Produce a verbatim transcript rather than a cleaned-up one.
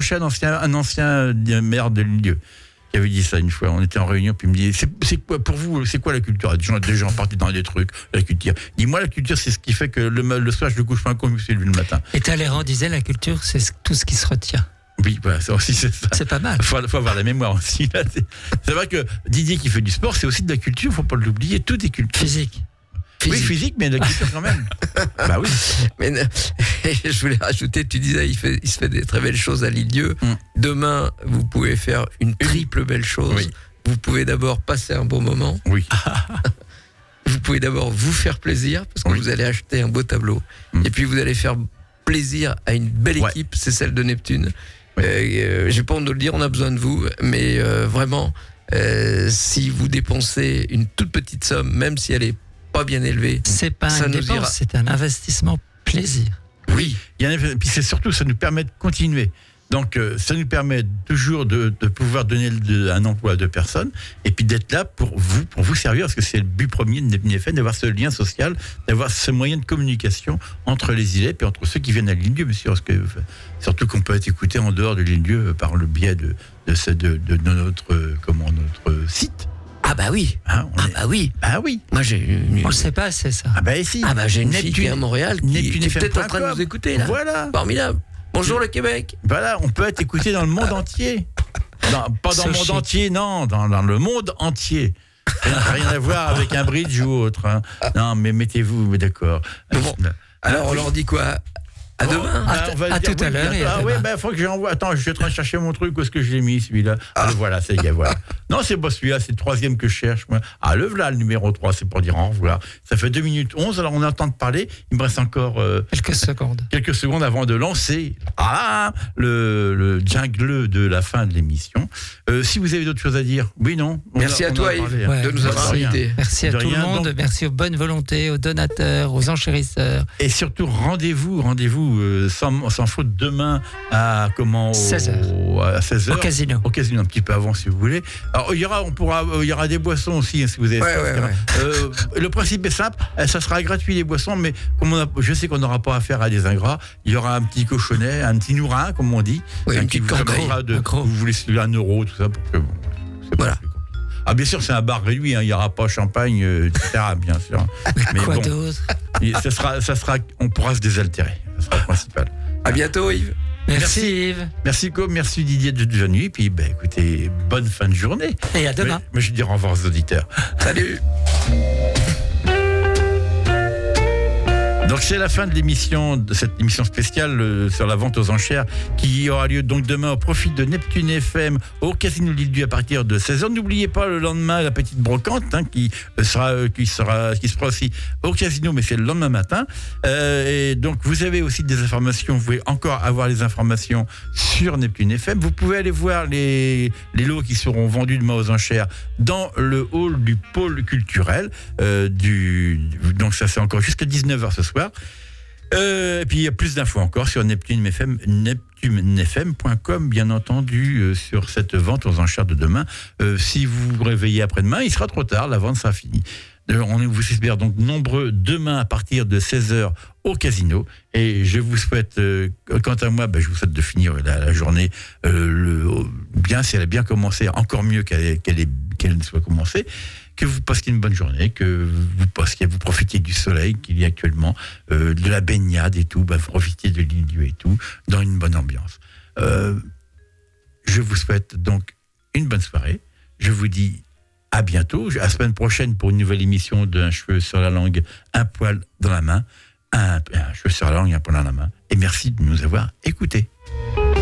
Cochet, un ancien, un ancien maire de Lille, qui avait dit ça une fois. On était en réunion, puis il me dit, c'est, c'est quoi, pour vous, c'est quoi la culture? Des gens, des gens partis dans des trucs, la culture. Dis-moi, la culture, c'est ce qui fait que le, le soir, je ne couche pas comme je me suis levé le matin. Et Talleyrand disait, la culture, c'est tout ce qui se retient. Oui, voilà, ça aussi, c'est ça. C'est pas mal. Il faut, faut avoir la mémoire aussi. Là. C'est, c'est vrai que Didier qui fait du sport, c'est aussi de la culture, il ne faut pas l'oublier, tout est culture. Physique. Physique. Oui, physique, mais de la culture quand même. Bah oui. Mais je voulais rajouter, tu disais, il, fait, il se fait des très belles choses à Lille-Dieu. Mm. Demain, vous pouvez faire une triple belle chose. Oui. Vous pouvez d'abord passer un bon moment. Oui. Vous pouvez d'abord vous faire plaisir, parce que oui. vous allez acheter un beau tableau. Mm. Et puis vous allez faire plaisir à une belle équipe, ouais. c'est celle de Neptune. Oui. Euh, j'ai pas honte de le dire, on a besoin de vous, mais euh, vraiment, euh, si vous dépensez une toute petite somme, même si elle est pas bien élevé. C'est pas une dépense, c'est un investissement plaisir. Oui, il y a un, puis c'est surtout, ça nous permet de continuer. Donc, euh, ça nous permet toujours de, de pouvoir donner de, un emploi à deux personnes et puis d'être là pour vous, pour vous servir, parce que c'est le but premier de Neptune F M, d'avoir ce lien social, d'avoir ce moyen de communication entre les îlets et entre ceux qui viennent à Lille-Dieu, monsieur, parce que, surtout qu'on peut être écouté en dehors de Lille-Dieu par le biais de, de, de, de, de notre, comment, notre site. Ah bah oui. Hein, ah est... bah oui. Bah oui. Moi j'ai une... On le sait pas, c'est ça. Ah bah si. Ah bah j'ai une Neptune, fille qui est à Montréal qui, qui est peut-être en train de nous écouter là. Voilà. Formidable. Bonjour le Québec. Voilà, on peut être écouté dans le monde entier. Dans, pas dans le monde entier, non, dans, dans le monde entier. Ça n'a rien à voir avec un bridge ou autre. Hein. Non, mais mettez-vous d'accord. Bon, alors on leur dit quoi? À bon, demain. À, à, à dire, tout oui, à l'heure. Ah oui, ben faut que j'envoie. Attends, je suis en train de chercher mon truc. Où est-ce que je l'ai mis celui-là? Ah, ah voilà, ça y est, voilà. Non, c'est pas celui-là, c'est le troisième que je cherche. Moi. Ah, le voilà, le numéro trois, c'est pour dire au revoir. Ça fait deux minutes onze, alors on a le temps de parler. Il me reste encore euh, quelques secondes. Quelques secondes avant de lancer ah, le, le jingle de la fin de l'émission. Euh, si vous avez d'autres choses à dire, oui, non. Merci a, à toi, Yves, parlé, ouais, de nous avoir invités. Merci à de tout rien, le monde. Donc... Merci aux bonnes volontés, aux donateurs, aux enchérisseurs. Et surtout, rendez-vous, rendez-vous euh, sans, sans faute demain à comment au, seize heures. À seize heures. Au casino. Au casino, un petit peu avant si vous voulez. Alors, il y aura, on pourra, il y aura des boissons aussi, hein, si vous avez. Ouais, ouais, ouais. Euh, le principe est simple, ça sera gratuit les boissons, mais comme on a, je sais qu'on n'aura pas affaire à des ingrats, il y aura un petit cochonnet, un petit nourrin, comme on dit. Oui, une petite corbeille. Vous voulez un euro, tout ça, pour que bon, c'est voilà. Ah, bien sûr, c'est un bar réduit, hein, il n'y aura pas champagne, euh, et cetera, bien sûr. Mais quoi bon, d'autre? ça sera, ça sera, on pourra se désaltérer, ça sera le principal. À bientôt, Yves. Merci, merci Yves. Merci, Co, merci Didier d'être venu. Et puis, ben, écoutez, bonne fin de journée. Et à demain. Mais, mais je dis au revoir aux auditeurs. Salut. Donc c'est la fin de l'émission, de cette émission spéciale euh, sur la vente aux enchères qui aura lieu donc demain au profit de Neptune F M au Casino Lille-Dieu à partir de seize heures. N'oubliez pas le lendemain la petite brocante hein, qui sera euh, qui sera qui sera aussi au casino, mais c'est le lendemain matin. Euh, et donc vous avez aussi des informations, vous pouvez encore avoir les informations sur Neptune F M. Vous pouvez aller voir les les lots qui seront vendus demain aux enchères dans le hall du pôle culturel euh, du donc ça c'est encore jusqu'à dix-neuf heures ce soir. Euh, et puis il y a plus d'infos encore sur Neptune F M, neptune f m point com, bien entendu, euh, sur cette vente aux enchères de demain. Euh, si vous vous réveillez après-demain, il sera trop tard, la vente sera finie. On vous espère donc nombreux demain à partir de seize heures au casino. Et je vous souhaite, euh, quant à moi, ben, je vous souhaite de finir la, la journée euh, le, bien, si elle a bien commencé, encore mieux qu'elle, qu'elle, est, qu'elle ne soit commencée. Que vous passiez une bonne journée, que vous passiez, vous profitiez du soleil qu'il y a actuellement, euh, de la baignade et tout, bah, vous profitiez de Lille-Dieu et tout, dans une bonne ambiance. Euh, je vous souhaite donc une bonne soirée. Je vous dis à bientôt, à la semaine prochaine pour une nouvelle émission d'un cheveu sur la langue, un poil dans la main, un, un cheveu sur la langue, un poil dans la main. Et merci de nous avoir écoutés.